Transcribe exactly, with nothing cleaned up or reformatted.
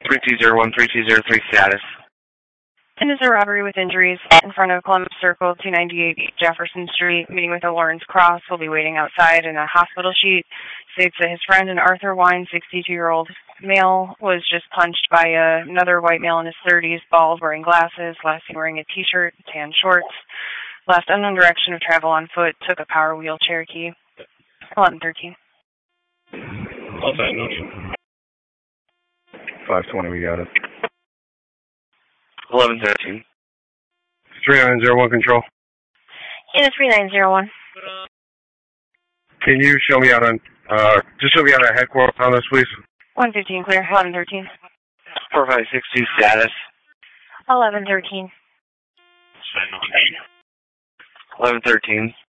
three two zero one, three two zero three status. And is a robbery with injuries in front of Columbus Circle, two ninety-eight Jefferson Street. Meeting with a Lawrence Cross. Will be waiting outside in a hospital sheet. States that his friend, an Arthur Wine, sixty-two-year-old male, was just punched by uh, another white male in his thirties, bald, wearing glasses, last seen wearing a T-shirt, tan shorts. Last unknown direction of travel on foot. Took a power wheel Cherokee. eleven thirteen. five twenty, we got it. eleven thirteen. three nine zero one control. In three nine zero one. Can you show me out on, uh, just show me out on headquarters on this, please? one fifteen clear, eleven thirteen. four five six two status. eleven thirteen. eleven thirteen.